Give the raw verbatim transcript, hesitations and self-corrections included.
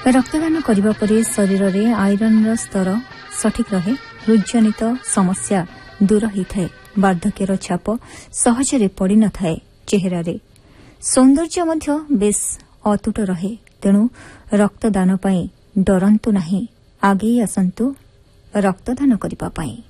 रक्तदान करने पर शरीर में आयरन स्तर सठिक रहे, हृदजनित समस्या दूर होता है, वार्धक्यर छाप सहजरे पड़ न थाए, चेहरारे सौंदर्य मध्य बेस अतुट रहे। तेणु रक्तदान पाई डरंतु नहीं, आगे आसंतु रक्तदान करने।